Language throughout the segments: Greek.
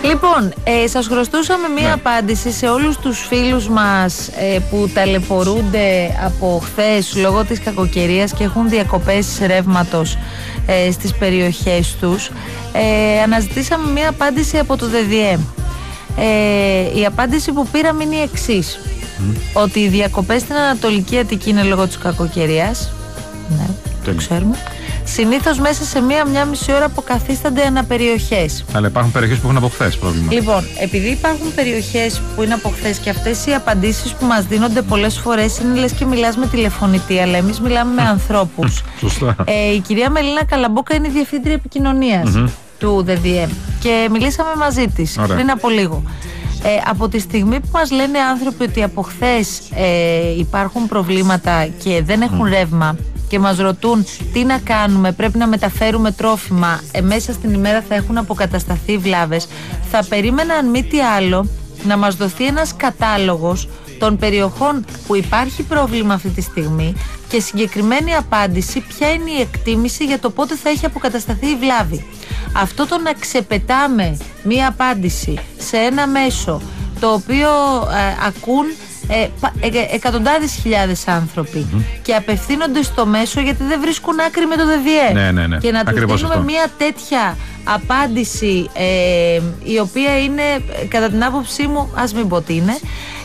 Λοιπόν, σας χρωστούσαμε μία απάντηση σε όλους τους φίλους μας που ταλαιπωρούνται από χθες λόγω της κακοκαιρίας και έχουν διακοπές ρεύματος στις περιοχές τους. Αναζητήσαμε μία απάντηση από το ΔΔΕ. Η απάντηση που πήραμε είναι η εξής. Ότι οι διακοπές στην Ανατολική Αττική είναι λόγω της κακοκαιρίας. Ναι, το ξέρουμε. Συνήθως μέσα σε μία μισή ώρα αποκαθίστανται αναπεριοχές. Αλλά υπάρχουν περιοχές που έχουν από χθες πρόβλημα. Λοιπόν, επειδή υπάρχουν περιοχές που είναι από χθες και αυτές οι απαντήσεις που μας δίνονται πολλές φορές είναι λες και μιλάς με τηλεφωνητή, αλλά εμείς μιλάμε με ανθρώπους. Σωστά. Η κυρία Μελίνα Καλαμπόκα είναι η Διευθύντρια Επικοινωνίας του ΔΔΕ και μιλήσαμε μαζί της πριν από λίγο. Από τη στιγμή που μας λένε άνθρωποι ότι από χθες υπάρχουν προβλήματα και δεν έχουν ρεύμα και μας ρωτούν τι να κάνουμε, πρέπει να μεταφέρουμε τρόφιμα, μέσα στην ημέρα θα έχουν αποκατασταθεί βλάβες, θα περίμενα αν μη τι άλλο να μας δοθεί ένας κατάλογος των περιοχών που υπάρχει πρόβλημα αυτή τη στιγμή και συγκεκριμένη απάντηση ποια είναι η εκτίμηση για το πότε θα έχει αποκατασταθεί η βλάβη. Αυτό το να ξεπετάμε μία απάντηση σε ένα μέσο το οποίο ακούν εκατοντάδες χιλιάδες άνθρωποι και απευθύνονται στο μέσο γιατί δεν βρίσκουν άκρη με το ΔΔΕ. Ναι. Και να τους δίνουμε μία τέτοια απάντηση η οποία είναι, κατά την άποψή μου, ας μην πω τι είναι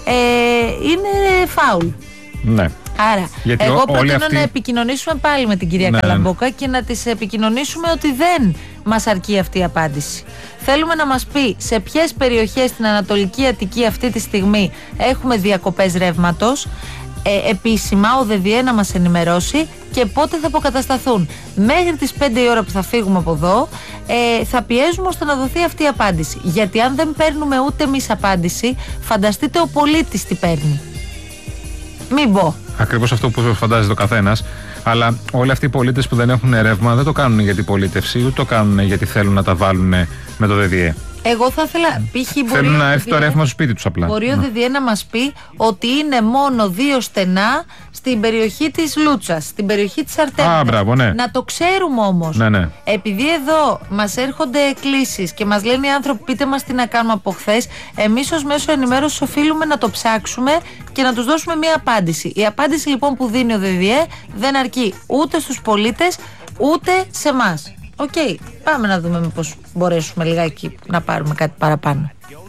φάουλ. Ναι. Άρα, γιατί εγώ προτείνω να επικοινωνήσουμε πάλι με την κυρία Καλαμπόκα και να της επικοινωνήσουμε ότι δεν μας αρκεί αυτή η απάντηση. Θέλουμε να μας πει σε ποιες περιοχές στην Ανατολική Αττική αυτή τη στιγμή έχουμε διακοπές ρεύματος, επίσημα ο ΔΔΕ να μας ενημερώσει και πότε θα αποκατασταθούν. Μέχρι τις 5 η ώρα που θα φύγουμε από εδώ θα πιέζουμε ώστε να δοθεί αυτή η απάντηση. Γιατί αν δεν παίρνουμε ούτε εμείς απάντηση, φανταστείτε ο πολίτης τι παίρνει. Μην πω. Ακριβώς αυτό που φαντάζεται ο καθένας. Αλλά όλοι αυτοί οι πολίτες που δεν έχουν ρεύμα δεν το κάνουν για την πολίτευση, ούτε το κάνουν γιατί θέλουν να τα βάλουν με το ΔΔΕ. Εγώ θα ήθελα, θέλουν να έρθει το ρεύμα στο σπίτι τους απλά. Μπορεί ο ΔΔΕ να μας πει ότι είναι μόνο 2 στενά στην περιοχή της Λούτσας, στην περιοχή της Αρτέμιδας. Μπράβο, ναι. Να το ξέρουμε όμως. Ναι. Επειδή εδώ μας έρχονται εκκλήσεις και μας λένε οι άνθρωποι πείτε μας τι να κάνουμε από χθες, εμείς ως μέσο ενημέρωσης οφείλουμε να το ψάξουμε και να τους δώσουμε μία απάντηση. Η απάντηση λοιπόν που δίνει ο ΔΔΕ δεν αρκεί ούτε στους πολίτες ούτε σε εμάς. Οκ, πάμε να δούμε μήπως μπορέσουμε λιγάκι να πάρουμε κάτι παραπάνω.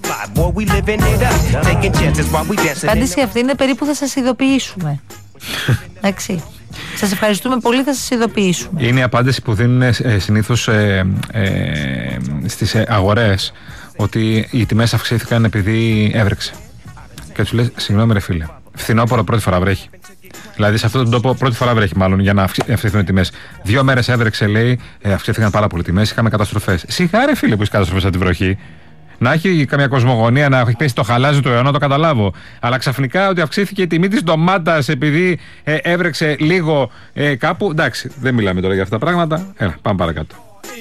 Η απάντηση αυτή είναι περίπου θα σας ειδοποιήσουμε. Εντάξει. Σας ευχαριστούμε πολύ, θα σας ειδοποιήσουμε. Είναι η απάντηση που δίνουν συνήθως στις αγορές ότι οι τιμές αυξήθηκαν επειδή έβρεξε. Και του λες, συγγνώμη ρε φίλε, φθινόπωρο πρώτη φορά βρέχει. Δηλαδή σε αυτόν τον τόπο πρώτη φορά βρέχει μάλλον για να αυξηθούν οι τιμές. 2 μέρες έβρεξε, λέει, αυξήθηκαν πάρα πολύ τιμές, είχαμε καταστροφές. Σιγά ρε φίλε που έχει καταστροφές από τη βροχή. Να έχει καμιά κοσμογονία, να έχει πέσει το χαλάζι του αιώνα, το καταλάβω. Αλλά ξαφνικά ότι αυξήθηκε η τιμή της ντομάτας επειδή έβρεξε λίγο κάπου. Εντάξει, δεν μιλάμε τώρα για αυτά τα πράγματα. Έλα, πάμε παρακάτω.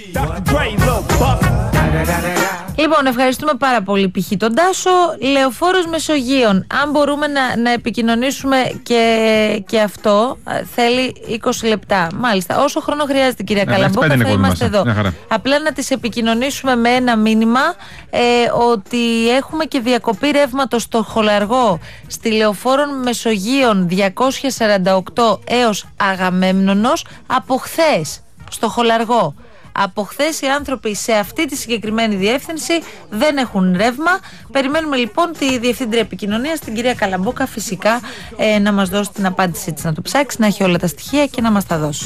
Λοιπόν, ευχαριστούμε πάρα πολύ π.χ. τον Τάσο. Λεωφόρος Μεσογείων. Αν μπορούμε να επικοινωνήσουμε και αυτό, θέλει 20 λεπτά. Μάλιστα, όσο χρόνο χρειάζεται, κυρία Καλαμπόκα, θα είμαστε εδώ. Απλά να τις επικοινωνήσουμε με ένα μήνυμα ότι έχουμε και διακοπή ρεύματος στο Χολαργό στη Λεωφόρων Μεσογείων 248 έως Αγαμέμνονος από χθες στο Χολαργό. Από χθες οι άνθρωποι σε αυτή τη συγκεκριμένη διεύθυνση δεν έχουν ρεύμα. Περιμένουμε λοιπόν τη Διευθύντρια Επικοινωνίας, την κυρία Καλαμπόκα, φυσικά να μας δώσει την απάντησή της, να το ψάξει, να έχει όλα τα στοιχεία και να μας τα δώσει.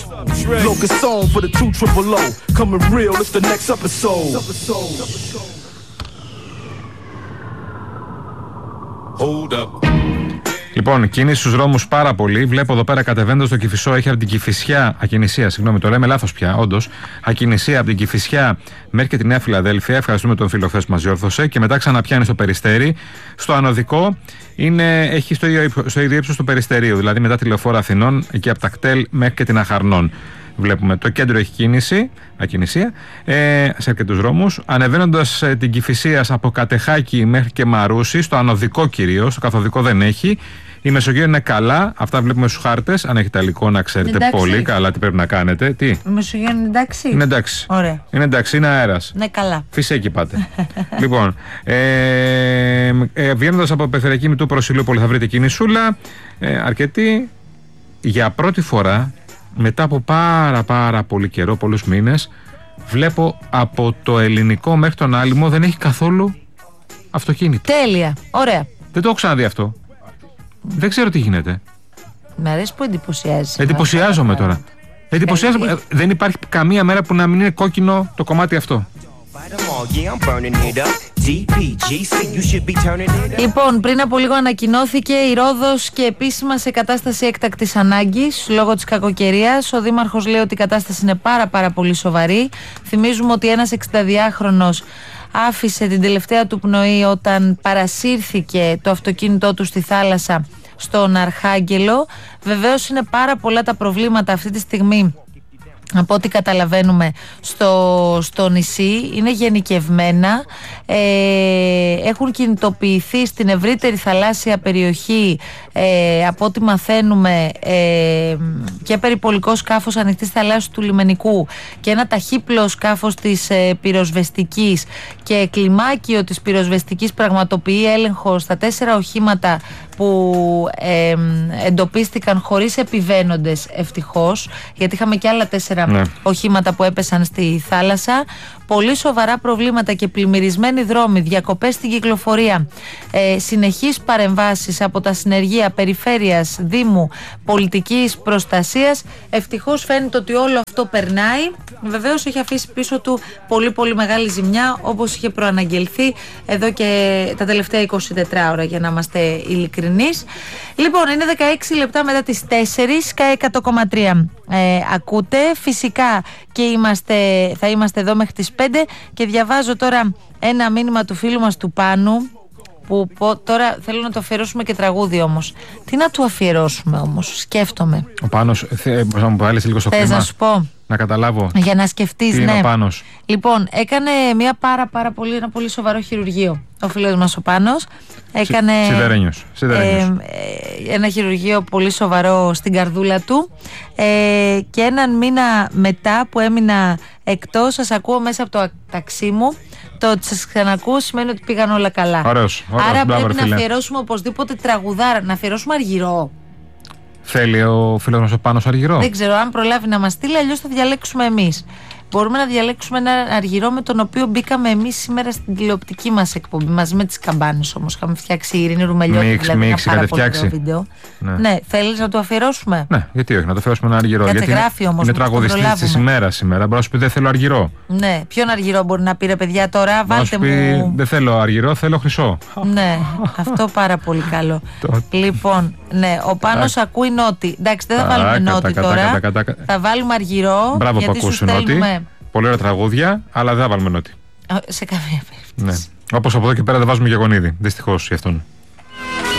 Λοιπόν, κίνηση στους δρόμους πάρα πολύ. Βλέπω εδώ πέρα κατεβαίνοντας το Κηφισό, έχει από την Κηφισιά, ακινησία, συγγνώμη, το λέμε λάθος πια, όντως. Ακινησία από την Κηφισιά μέχρι και τη Νέα Φιλαδέλφια. Ευχαριστούμε τον φίλο χθες που μας διόρθωσε. Και μετά ξαναπιάνει στο Περιστέρι. Στο Ανωδικό έχει στο ίδιο ύψος του Περιστερίου, δηλαδή μετά τη Λεωφόρο Αθηνών, εκεί από τα κτέλ μέχρι και την Αχαρνών. βλέπουμε. Το κέντρο έχει κίνηση, ακινησία, σε αρκετούς δρόμους. Ανεβαίνοντας την Κηφισίας από Κατεχάκη μέχρι και Μαρούσι, στο ανωδικό κυρίως, στο καθοδικό δεν έχει. Η Μεσογείο είναι καλά, αυτά βλέπουμε στους χάρτες. Αν έχετε υλικό να ξέρετε πολύ καλά τι πρέπει να κάνετε. Τι? Η Μεσογείο είναι εντάξει. Είναι εντάξει. Ωραία. Είναι εντάξει, είναι αέρας. Ναι, καλά. Φυσέκι πάτε. Λοιπόν, βγαίνοντας από Περιφερειακή Μητού προς Ηλιούπολη θα βρείτε κινησούλα, αρκετή. Για πρώτη φορά, μετά από πάρα πολύ καιρό, πολλούς μήνες, βλέπω από το Ελληνικό μέχρι τον Άλυμο δεν έχει καθόλου αυτοκίνητο. Τέλεια. Ωραία. Δεν το έχω ξαναδεί αυτό. Δεν ξέρω τι γίνεται. Με αρέσει που εντυπωσιάζει. Εντυπωσιάζομαι τώρα. Εντυπωσιάζομαι. Δεν υπάρχει καμία μέρα που να μην είναι κόκκινο το κομμάτι αυτό. Λοιπόν, πριν από λίγο ανακοινώθηκε η Ρόδος και επίσημα σε κατάσταση έκτακτης ανάγκης λόγω της κακοκαιρίας. Ο Δήμαρχος λέει ότι η κατάσταση είναι πάρα πολύ σοβαρή. Θυμίζουμε ότι ένας 62χρονος άφησε την τελευταία του πνοή όταν παρασύρθηκε το αυτοκίνητό του στη θάλασσα στον Αρχάγγελο. Βεβαίως είναι πάρα πολλά τα προβλήματα αυτή τη στιγμή, από ό,τι καταλαβαίνουμε, στο νησί. Είναι γενικευμένα, έχουν κινητοποιηθεί στην ευρύτερη θαλάσσια περιοχή, από ό,τι μαθαίνουμε, και περιπολικό σκάφος ανοιχτής θαλάσσης του Λιμενικού και ένα ταχύπλο σκάφος της πυροσβεστικής, και κλιμάκιο της πυροσβεστικής πραγματοποιεί έλεγχο στα 4 οχήματα που εντοπίστηκαν χωρίς επιβαίνοντες, ευτυχώς, γιατί είχαμε και άλλα 4 οχήματα που έπεσαν στη θάλασσα. Πολύ σοβαρά προβλήματα και πλημμυρισμένοι δρόμοι, διακοπές στην κυκλοφορία, συνεχείς παρεμβάσεις από τα συνεργεία περιφέρειας, Δήμου, πολιτικής προστασίας. Ευτυχώς φαίνεται ότι όλο αυτό περνάει. Βεβαίως έχει αφήσει πίσω του πολύ μεγάλη ζημιά, όπως είχε προαναγγελθεί εδώ και τα τελευταία 24 ώρα, για να είμαστε ειλικρινείς. Λοιπόν, είναι 16 λεπτά μετά τις 4, ΚΑΕ 100,3 ακούτε. Φυσικά και θα είμαστε εδώ μέχρι τις 5, και διαβάζω τώρα ένα μήνυμα του φίλου μας του Πάνου, που τώρα θέλω να το αφιερώσουμε και τραγούδι όμως. Τι να του αφιερώσουμε όμως, σκέφτομαι. Ο Πάνος, μπορείς να μου βάλεις λίγο στο κλίμα? Να σου πω. Να καταλάβω. Για να σκεφτείς, τι είναι ο Πάνος. Λοιπόν, έκανε ένα πολύ σοβαρό χειρουργείο ο φίλος μας ο Πάνος. Έκανε Σιδερένιος. ένα χειρουργείο πολύ σοβαρό στην καρδούλα του, και έναν μήνα μετά που έμεινα εκτός, σας ακούω μέσα από το ταξί μου. Το ότι σας ξανακούω σημαίνει ότι πήγαν όλα καλά. Ωραίος, άρα πρέπει να αφιερώσουμε οπωσδήποτε τραγουδάρα, να αφιερώσουμε Αργυρό. Θέλει ο φίλος μας ο Πάνος Αργυρό? Δεν ξέρω αν προλάβει να μας στείλει, αλλιώς θα διαλέξουμε εμείς. Μπορούμε να διαλέξουμε ένα Αργυρό με τον οποίο μπήκαμε εμείς σήμερα στην τηλεοπτική μας εκπομπή, μαζί με τις καμπάνες όμως. Είχαμε φτιάξει η Ειρήνη Ρουμελιώτη, δηλαδή ένα πάρα πολύ ωραίο βίντεο. Ναι, θέλεις να το αφιερώσουμε? Ναι, γιατί όχι, να το αφιερώσουμε ένα Αργυρό. Γιατί γράφει όμως, είναι τραγουδιστής της ημέρας σήμερα. Μπορεί να σου πει δεν θέλω Αργυρό. Ναι, ποιον Αργυρό μπορεί να πει, ρε παιδιά, τώρα? Βάλτε μου. Δεν θέλω Αργυρό, θέλω Χρυσό. Ναι, αυτό πάρα πολύ καλό. Λοιπόν, ναι, ο Πάνος ακούει Νότι. Εντάξει, δεν θα βάλουμε Νότι τώρα. Θα βάλουμε Αργυρό. Μπράβο που ακούς Νότι. Πολύ ωραία τραγούδια, αλλά δεν θα βάλουμε Νότι. Σε καμία περίπτωση. Ναι. Όπως από εδώ και πέρα δεν βάζουμε Γεγονίδη. Δυστυχώς γι' αυτόν.